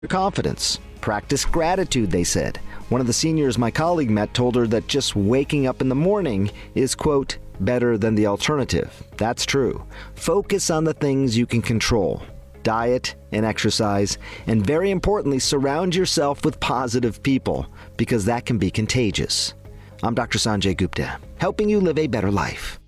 confidence. Practice gratitude, they said. One of the seniors my colleague met told her that just waking up in the morning is, quote, better than the alternative. That's true. Focus on the things you can control. Diet and exercise, and very importantly, surround yourself with positive people, because that can be contagious. I'm Dr. Sanjay Gupta, helping you live a better life.